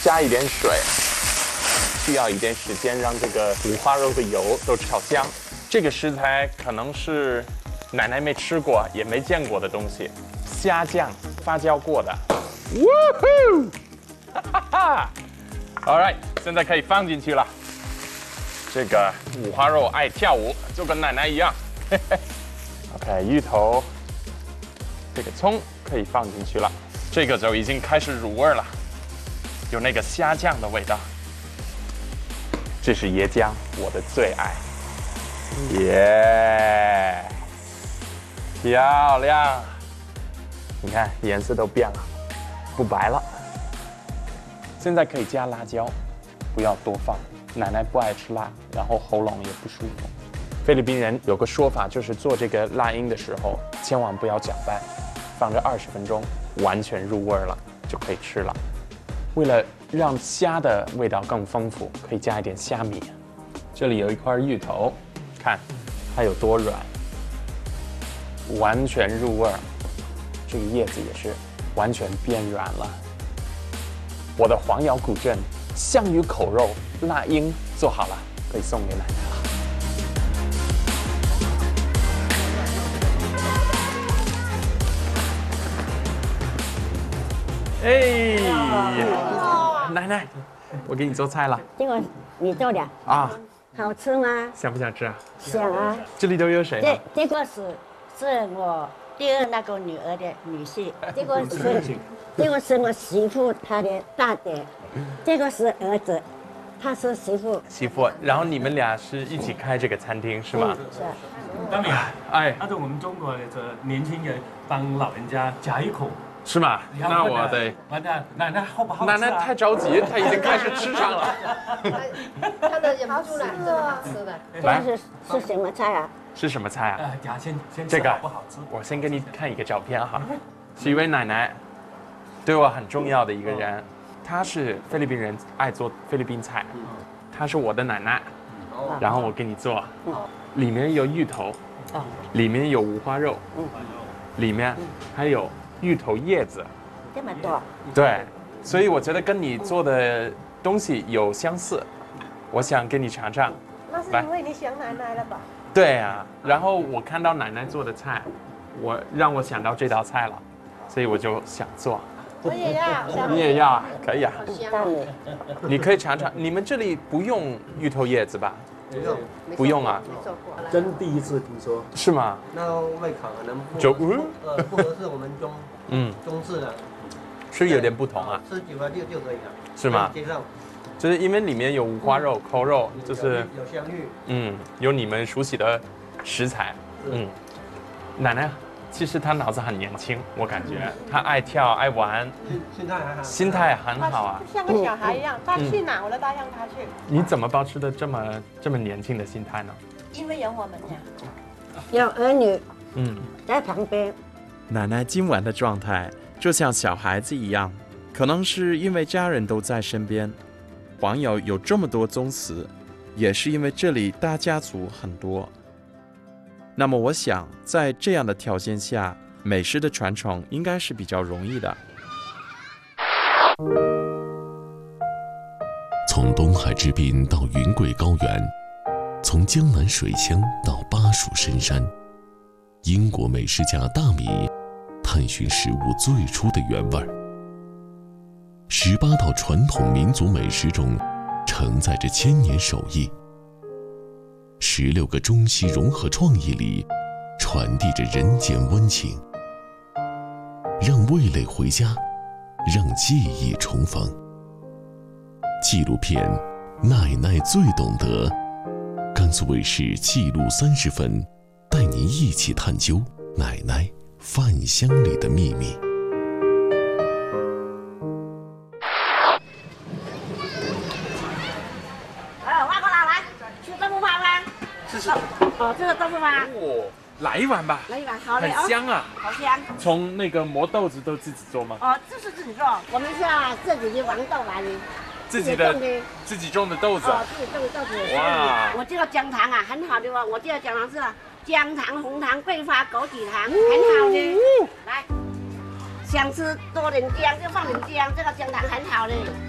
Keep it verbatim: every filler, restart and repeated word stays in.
加一点水，需要一点时间让这个五花肉的油都炒香。这个食材可能是奶奶没吃过也没见过的东西，虾酱发酵过的。Woohoo！ 哈哈哈 ！All right， 现在可以放进去了。这个五花肉爱跳舞，就跟奶奶一样。OK， 芋头，这个葱可以放进去了。这个就已经开始入味了，有那个虾酱的味道。这是椰浆，我的最爱。耶、yeah ，漂亮！你看颜色都变了，不白了。现在可以加辣椒，不要多放。奶奶不爱吃辣，然后喉咙也不舒服。菲律宾人有个说法，就是做这个辣音的时候，千万不要搅拌，放着二十分钟，完全入味了就可以吃了。为了让虾的味道更丰富，可以加一点虾米。这里有一块芋头，看它有多软，完全入味儿。这个叶子也是完全变软了。我的黄瑶古镇香鱼口肉辣鹰做好了，可以送给奶奶了。哎，奶奶，我给你做菜了。 这个你做的啊？ 好吃吗？ 想不想吃啊？ 想啊。 这里都有谁呢？ 这这个是是我第二那个女儿的女婿，这个是这个是我媳妇她的大姐，这个是儿子，他是媳妇。 媳妇，然后你们俩是一起开这个餐厅是吗？ 是。 当年， 哎， 按照我们中国的年轻人帮老人家夹一口， 是吗？那我得。 完蛋，奶奶好不好吃啊？ 奶奶太着急，她已经开始吃上了。 他的忍不住了，真的好吃的。 这个是是什么菜啊？ 是什么菜啊？ 呃，夹先先这个好不好吃？ 我先给你看一个照片哈，是一位奶奶，对我很重要的一个人。她是菲律宾人，爱做菲律宾菜。她是我的奶奶，然后我给你做，里面有芋头，里面有五花肉，里面还有芋头叶子。 这么多。 对，所以我觉得跟你做的东西有相似，我想给你尝尝。 那是因为你想奶奶了吧？ 对啊，然后我看到奶奶做的菜，我让我想到这道菜了，所以我就想做。 我也要， 你也要啊？可以啊。 好香大米。 你可以尝尝，你们这里不用芋头叶子吧？ 不用， 不用啊？ 没做过。 真第一次听说。 是吗？ 那胃口可能不就呃不合适我们中嗯中式的， 是有点不同啊， 吃久了就就可以了。 是吗？ 接受。 就是因为里面有五花肉、扣肉，就是有香芋， 嗯，有你们熟悉的食材，嗯。奶奶其实她脑子很年轻，我感觉她爱跳爱玩， 心态还好， 心态很好啊。 像个小孩一样，他去哪我都带上他去。 你怎么保持的这么这么年轻的心态呢？ 因为有我们呀。 有儿女嗯， 在旁边。 奶奶今晚的状态就像小孩子一样，可能是因为家人都在身边。黄瑶有这么多宗祠，也是因为这里大家族很多。那么我想，在这样的条件下，美食的传承应该是比较容易的。 从东海之滨到云贵高原，从江南水乡到巴蜀深山，英国美食家大米探寻食物最初的原味儿。十八道传统民族美食中，承载着千年手艺。十六个中西融合创意里，传递着人间温情。让味蕾回家，让记忆重逢。纪录片《奶奶最懂得》，甘肃卫视纪录三十分，带您一起探究奶奶饭香里的秘密。 哦，这个豆腐花。 哦，来一碗吧。 来一碗，好嘞很香啊， 好香。 从那个磨豆子都自己做吗？ 哦，这是自己做，我们是要自己的黄豆来的， 自己的种的， 自己种的豆子。 哦，自己种的豆子。 哇我这个姜糖啊，很好的哦，我这个姜糖是姜糖、红糖、桂花、枸杞糖，很好的。来，想吃多点姜就放点姜，这个姜糖很好的。